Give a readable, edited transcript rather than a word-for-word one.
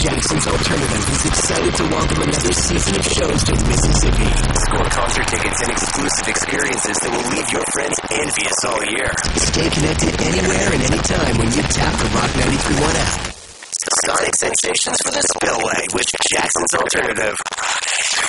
Jackson's Alternative is excited to welcome another season of shows to Mississippi. Score concert tickets and exclusive experiences that will leave your friends envious all year. Stay connected anywhere and anytime when you tap the Rock 93.1 app. Sonic sensations for the Spillway with Jackson's Alternative.